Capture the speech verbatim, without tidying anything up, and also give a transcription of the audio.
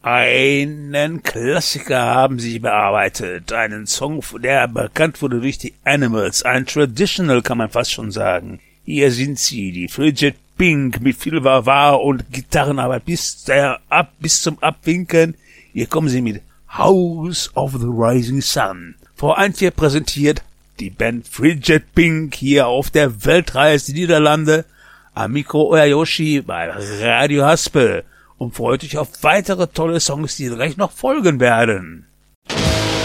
Einen Klassiker haben sie bearbeitet, einen Song, der bekannt wurde durch die Animals, ein Traditional kann man fast schon sagen. Hier sind sie, die Frigid Pink mit viel Wawa und Gitarrenarbeit bis, der, ab, bis zum Abwinken. Hier kommen sie mit House of the Rising Sun. Vor ein Jahr präsentiert die Band Frigid Pink hier auf der Weltreise die Niederlande. Am Mikro euer Yoshi bei Radio Haspel und freut euch auf weitere tolle Songs, die gleich noch folgen werden.